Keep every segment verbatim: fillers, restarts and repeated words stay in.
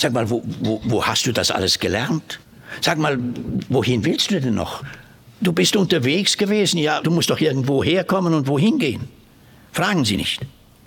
Sag mal, wo, wo, wo hast du das alles gelernt? Sag mal, wohin willst du denn noch? Du bist unterwegs gewesen, ja, du musst doch irgendwo herkommen und wohin gehen. Fragen Sie nicht.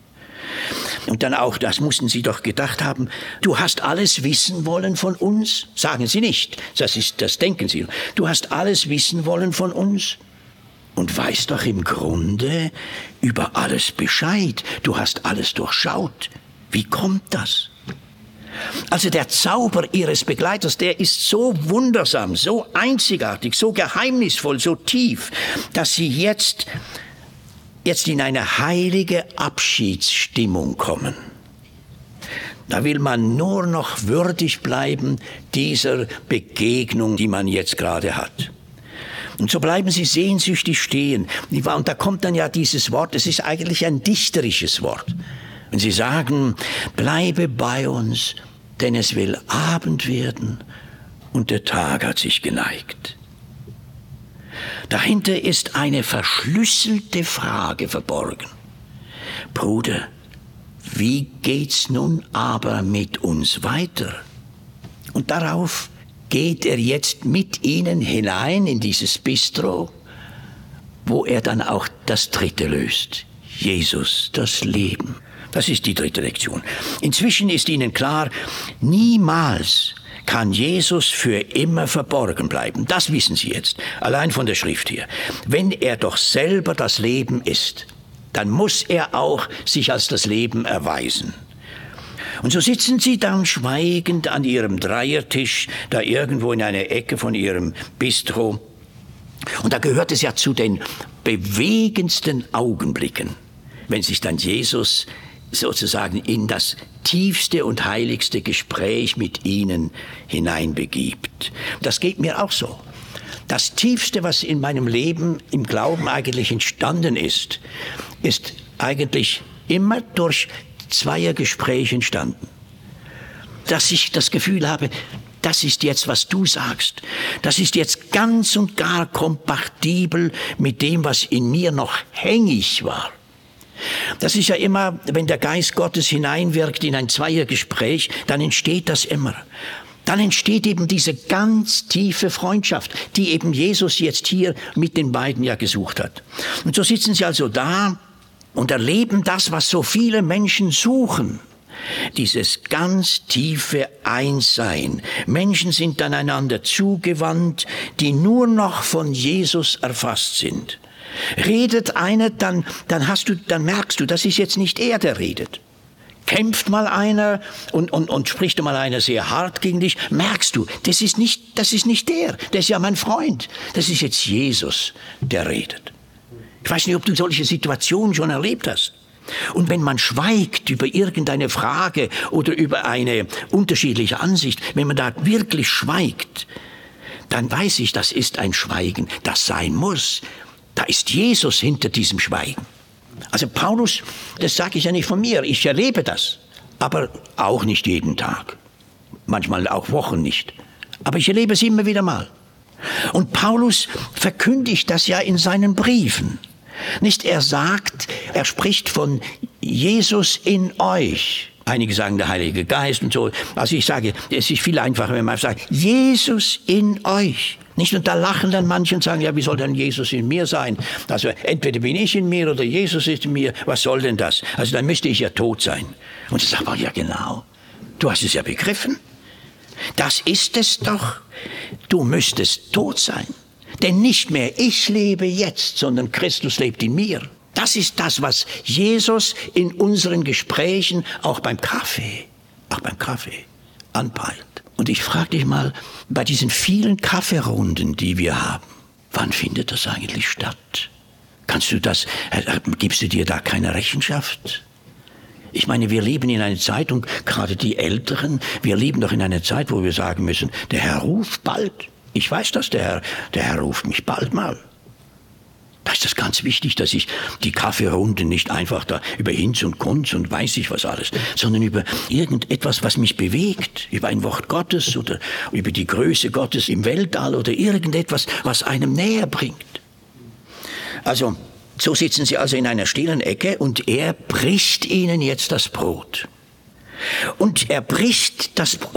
Und dann auch, das mussten Sie doch gedacht haben, du hast alles wissen wollen von uns? Sagen Sie nicht, das ist, das denken Sie. Du hast alles wissen wollen von uns und weißt doch im Grunde über alles Bescheid. Du hast alles durchschaut. Wie kommt das? Also der Zauber Ihres Begleiters, der ist so wundersam, so einzigartig, so geheimnisvoll, so tief, dass Sie jetzt... jetzt in eine heilige Abschiedsstimmung kommen. Da will man nur noch würdig bleiben dieser Begegnung, die man jetzt gerade hat. Und so bleiben Sie sehnsüchtig stehen. Und da kommt dann ja dieses Wort, es ist eigentlich ein dichterisches Wort. Wenn Sie sagen, bleibe bei uns, denn es will Abend werden und der Tag hat sich geneigt. Dahinter ist eine verschlüsselte Frage verborgen. Bruder, wie geht's nun aber mit uns weiter? Und darauf geht er jetzt mit ihnen hinein in dieses Bistro, wo er dann auch das dritte löst. Jesus, das Leben. Das ist die dritte Lektion. Inzwischen ist ihnen klar, niemals kann Jesus für immer verborgen bleiben. Das wissen Sie jetzt, allein von der Schrift her. Wenn er doch selber das Leben ist, dann muss er auch sich als das Leben erweisen. Und so sitzen Sie dann schweigend an Ihrem Dreiertisch, da irgendwo in einer Ecke von Ihrem Bistro. Und da gehört es ja zu den bewegendsten Augenblicken, wenn sich dann Jesus sozusagen in das tiefste und heiligste Gespräch mit Ihnen hineinbegibt. Das geht mir auch so. Das Tiefste, was in meinem Leben im Glauben eigentlich entstanden ist, ist eigentlich immer durch Zweiergespräche entstanden. Dass ich das Gefühl habe, das ist jetzt, was du sagst. Das ist jetzt ganz und gar kompatibel mit dem, was in mir noch hängig war. Das ist ja immer, wenn der Geist Gottes hineinwirkt in ein Zweiergespräch, dann entsteht das immer. Dann entsteht eben diese ganz tiefe Freundschaft, die eben Jesus jetzt hier mit den beiden ja gesucht hat. Und so sitzen sie also da und erleben das, was so viele Menschen suchen. Dieses ganz tiefe Einssein. Menschen sind dann einander zugewandt, die nur noch von Jesus erfasst sind. Redet einer, dann, dann hast du, dann merkst du, das ist jetzt nicht er, der redet. Kämpft mal einer und, und, und spricht mal einer sehr hart gegen dich, merkst du, das ist nicht, das ist nicht der, der ist ja mein Freund. Das ist jetzt Jesus, der redet. Ich weiß nicht, ob du solche Situationen schon erlebt hast. Und wenn man schweigt über irgendeine Frage oder über eine unterschiedliche Ansicht, wenn man da wirklich schweigt, dann weiß ich, das ist ein Schweigen, das sein muss. Da ist Jesus hinter diesem Schweigen. Also Paulus, das sage ich ja nicht von mir, ich erlebe das, aber auch nicht jeden Tag, manchmal auch Wochen nicht, aber ich erlebe es immer wieder mal. Und Paulus verkündigt das ja in seinen Briefen. Nicht, er sagt, er spricht von Jesus in euch. Einige sagen der Heilige Geist und so. Also ich sage, es ist viel einfacher, wenn man sagt, Jesus in euch. Nicht, und da lachen dann manche und sagen, ja, wie soll denn Jesus in mir sein? Also entweder bin ich in mir oder Jesus ist in mir. Was soll denn das? Also dann müsste ich ja tot sein. Und ich sage, ja genau, du hast es ja begriffen. Das ist es doch. Du müsstest tot sein. Denn nicht mehr ich lebe jetzt, sondern Christus lebt in mir. Das ist das, was Jesus in unseren Gesprächen, auch beim Kaffee, auch beim Kaffee, anpeilt. Und ich frage dich mal, bei diesen vielen Kaffeerunden, die wir haben, wann findet das eigentlich statt? Kannst du das, äh, gibst du dir da keine Rechenschaft? Ich meine, wir leben in einer Zeit, und gerade die Älteren, wir leben doch in einer Zeit, wo wir sagen müssen, der Herr ruft bald. Ich weiß das, der Herr, der Herr ruft mich bald mal. Da ist das ganz wichtig, dass ich die Kaffeerunde nicht einfach da über Hinz und Kunz und weiß ich was alles, sondern über irgendetwas, was mich bewegt, über ein Wort Gottes oder über die Größe Gottes im Weltall oder irgendetwas, was einem näher bringt. Also, so sitzen sie also in einer stillen Ecke und er bricht ihnen jetzt das Brot. Und er bricht das Brot.